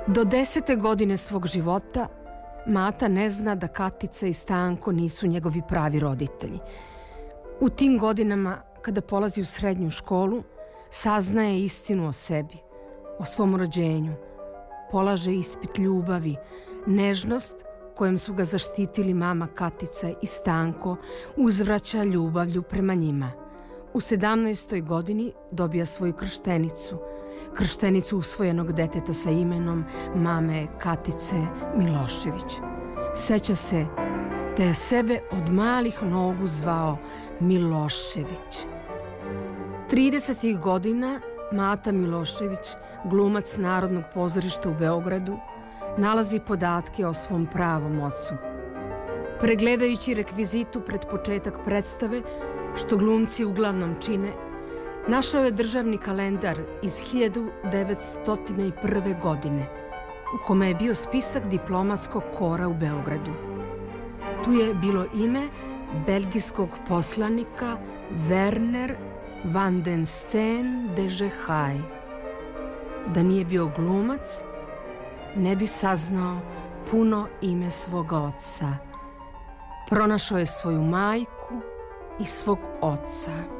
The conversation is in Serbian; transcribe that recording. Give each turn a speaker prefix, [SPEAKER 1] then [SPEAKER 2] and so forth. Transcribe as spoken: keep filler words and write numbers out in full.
[SPEAKER 1] Do desete godine svog života Mata ne zna da Katica i Stanko nisu njegovi pravi roditelji. U tim godinama, kada polazi u srednju školu, saznaje istinu o sebi, o svom rođenju. Polaže ispit ljubavi, nežnost kojom su ga zaštitili mama Katica i Stanko uzvraća ljubavlju prema njima. U sedamnaestoj godini dobija svoju krštenicu, krštenicu usvojenog deteta sa imenom mame Katice Milošević. Seća se da je sebe od malih nogu zvao Milošević. tridesetih godina Mata Milošević, glumac Narodnog pozorišta u Beogradu, nalazi podatke o svom pravom ocu. Pregledajući rekvizitu pred početak predstave, što glumci uglavnom čine, našao je državni kalendar iz hiljadu devetsto prve. godine, u kome je bio spisak diplomatskog kora u Beogradu. Tu je bilo ime belgijskog poslanika Werner van den Steen de Gehij. Da nije bio glumac, ne bi saznao puno ime svoga oca. Pronašao je svoju majku i svog oca.